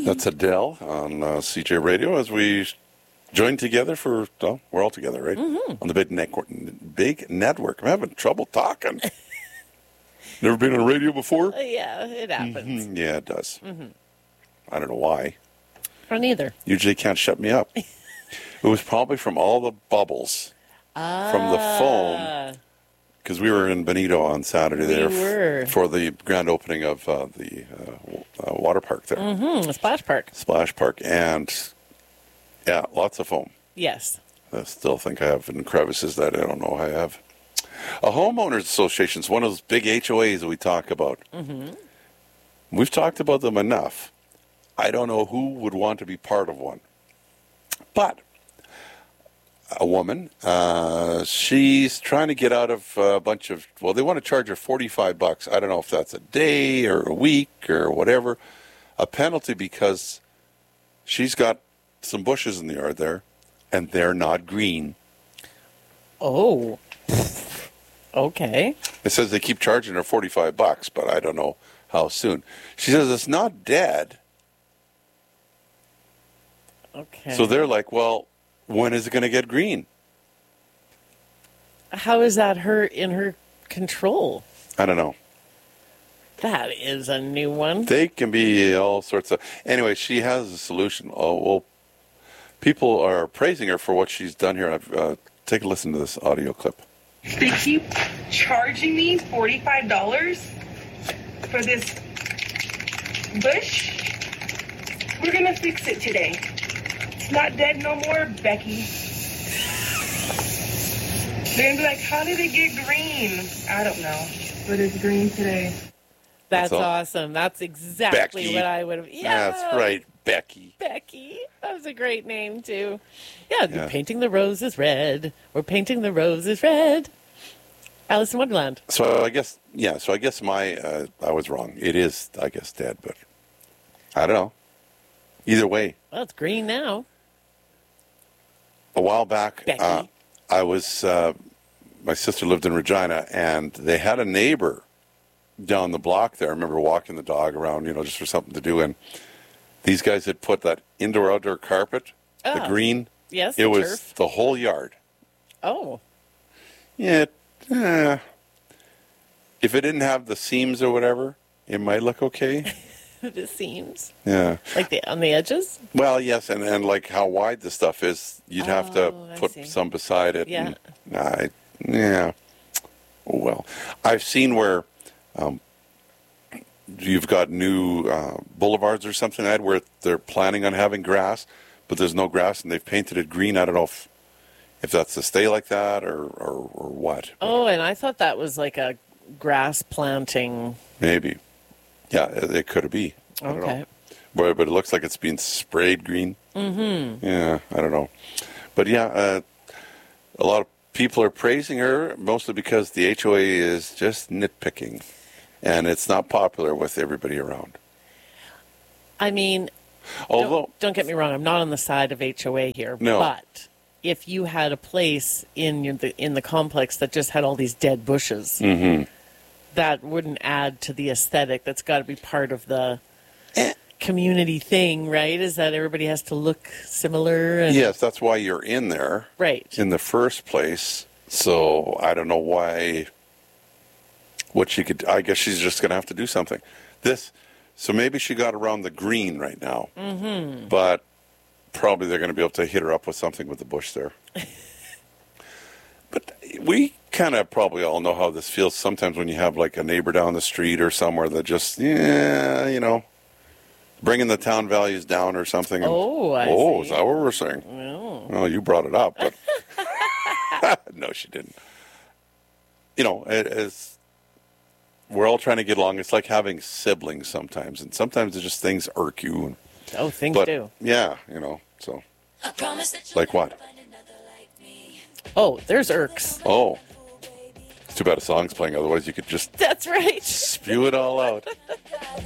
That's Adele on CJ Radio as we join together for, well, we're all together, right? On the big network. I'm having trouble talking. Never been on radio before? Yeah, it happens. Yeah, it does. I don't know why. I don't either. Usually can't shut me up. It was probably from all the bubbles from the foam. Because we were in Benito on Saturday for the grand opening of the water park there. The Splash Park. Splash Park. And, yeah, lots of foam. Yes. I still think I have in crevices that I don't know I have. A homeowners association is one of those big HOAs that we talk about. We've talked about them enough. I don't know who would want to be part of one. But a woman, she's trying to get out of a bunch of, well, they want to charge her $45. I don't know if that's a day or a week or whatever. A penalty because she's got some bushes in the yard there, and they're not green. Oh. Okay. It says they keep charging her $45, but I don't know how soon. She says it's not dead. Okay. So they're like, well, when is it going to get green? How is that in her control? I don't know. That is a new one. They can be all sorts of... Anyway, she has a solution. Oh, well, people are praising her for what she's done here. Take a listen to this audio clip. They keep charging me $45 for this bush. We're going to fix it today. It's not dead no more, Becky. They're going to be like, how did it get green? I don't know, but it's green today. That's awesome. That's exactly Becky. what I would have... Yeah. That's right, Becky. Becky. That was a great name, too. Yeah, painting the roses red. We're painting the roses red. Alice in Wonderland. So I guess, I was wrong. It is, I guess, dead, but I don't know. Either way. Well, it's green now. A while back, Becky. I was, my sister lived in Regina, and they had a neighbor down the block there. I remember walking the dog around, just for something to do, and these guys had put that indoor-outdoor carpet, the green. Yes, it was turf. the whole yard. Oh. Yeah. If it didn't have the seams or whatever, it might look okay. The seams. Yeah. Like on the edges? Well, yes, and like how wide the stuff is, you'd have to put some beside it. Yeah. Yeah. Oh, well, I've seen where you've got new boulevards or something like that where they're planning on having grass, but there's no grass and they've painted it green. I don't know if that's to stay like that or what. Oh, and I thought that was like a grass planting. Maybe. Yeah, it could be. I don't know. But it looks like it's being sprayed green. Yeah, I don't know. But yeah, a lot of people are praising her, mostly because the HOA is just nitpicking. And it's not popular with everybody around. I mean, although don't get me wrong, I'm not on the side of HOA here. No. But if you had a place in the complex that just had all these dead bushes, that wouldn't add to the aesthetic. That's got to be part of the community thing, right? Is that everybody has to look similar? And... Yes, that's why you're in there. Right. In the first place. So I don't know what she could... I guess she's just going to have to do something. So maybe she got around the green right now. But probably they're going to be able to hit her up with something with the bush there. But we kind of probably all know how this feels sometimes when you have like a neighbor down the street or somewhere that just, bringing the town values down or something. Oh, is that what we're saying? No. Well, you brought it up, but no, she didn't. We're all trying to get along. It's like having siblings sometimes, and sometimes it's just things irk you. Things do. Yeah, so. Like what? Oh, there's irks. Oh. It's too bad a song's playing, otherwise you could just... That's right. Spew it all out.